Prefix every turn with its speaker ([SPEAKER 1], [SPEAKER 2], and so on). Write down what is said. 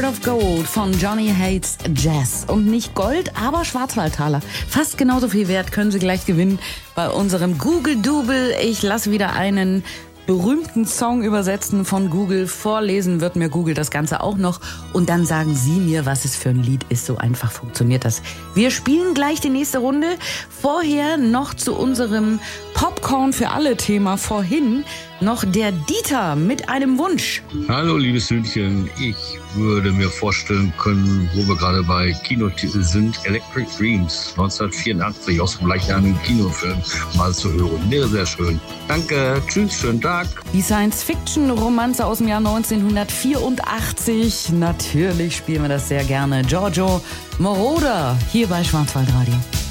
[SPEAKER 1] of Gold von Johnny Hates Jazz. Und nicht Gold, aber Schwarzwaldtaler. Fast genauso viel wert können Sie gleich gewinnen bei unserem Google-Double. Ich lasse wieder einen berühmten Song übersetzen von Google. Vorlesen wird mir Google das Ganze auch noch. Und dann sagen Sie mir, was es für ein Lied ist. So einfach funktioniert das. Wir spielen gleich die nächste Runde. Vorher noch zu unserem Popcorn für alle Thema. Vorhin noch der Dieter mit einem Wunsch.
[SPEAKER 2] Hallo, liebes Hühnchen. Ich würde mir vorstellen können, wo wir gerade bei Kinotitel sind, Electric Dreams 1984 aus dem gleichnamigen Kinofilm mal zu hören. Wäre sehr schön. Danke, tschüss, schönen Tag.
[SPEAKER 1] Die Science-Fiction-Romanze aus dem Jahr 1984. Natürlich spielen wir das sehr gerne. Giorgio Moroder hier bei Schwarzwaldradio.